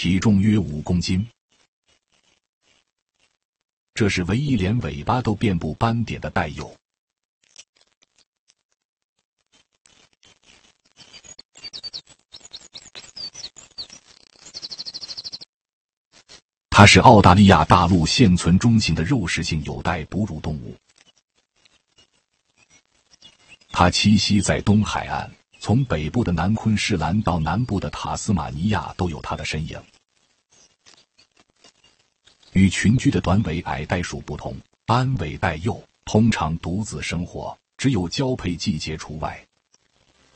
体重约5公斤。这是唯一连尾巴都遍布斑点的带鼬。它是澳大利亚大陆现存中型的肉食性有袋哺乳动物。它栖息在东海岸，从北部的南昆士兰到南部的塔斯马尼亚都有它的身影。与群居的短尾矮袋鼠不同，斑尾带鼬通常独自生活，只有交配季节除外。